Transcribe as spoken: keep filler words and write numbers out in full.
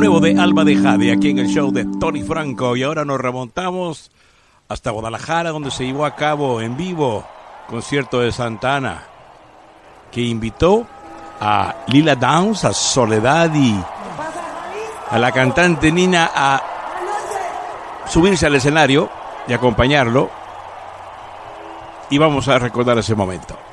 nuevo de Alma de Jade, aquí en el show de Tony Franco. Y ahora nos remontamos hasta Guadalajara, donde se llevó a cabo en vivo concierto de Santa Ana, que invitó a Lila Downs, a Soledad y a la cantante Nina a subirse al escenario y acompañarlo. Y vamos a recordar ese momento.